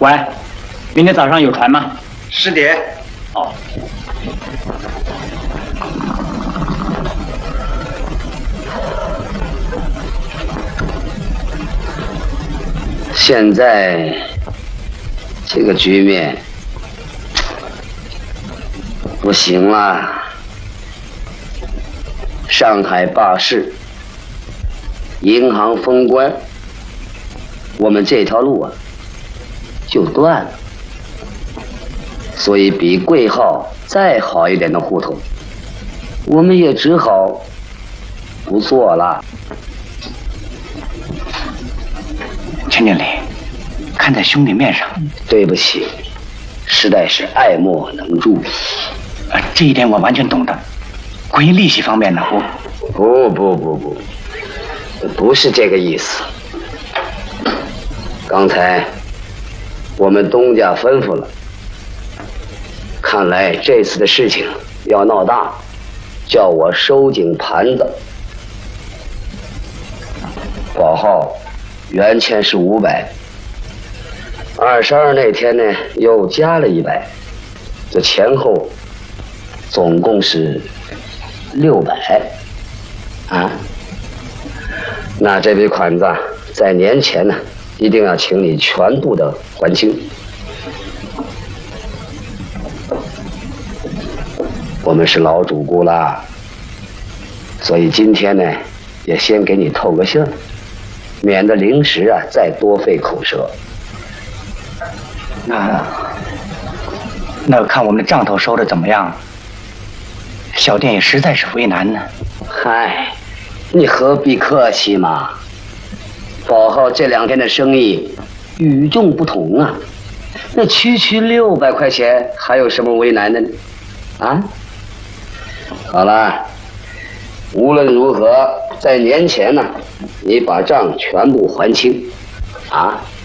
喂，明天早上有船吗？ 是的。 哦。 现在这个局面不行了，上海罢市，银行封关，我们这条路啊就断了。所以比贵号再好一点的胡同，我们也只好不做了。 陈经理，看在兄弟面上， 对不起，实在是爱莫能助。 这一点我完全懂得。关于利息方面呢， 不是这个意思。刚才我们东家吩咐了，看来这次的事情要闹大，叫我收紧盘子。保号原钱是500，22那天呢又加了100，这前后总共是600啊。那这笔款子在年前呢一定要请你全部的还清。我们是老主顾啦，所以今天呢也先给你透个信儿，免得临时啊再多费口舌。 那看我们的账头收的怎么样？小店也实在是为难呢。 嗨，你何必客气嘛？保号这2天的生意与众不同啊，那区600块钱还有什么为难的呢？啊？好了，无论如何，在年前呢，你把账全部还清，啊。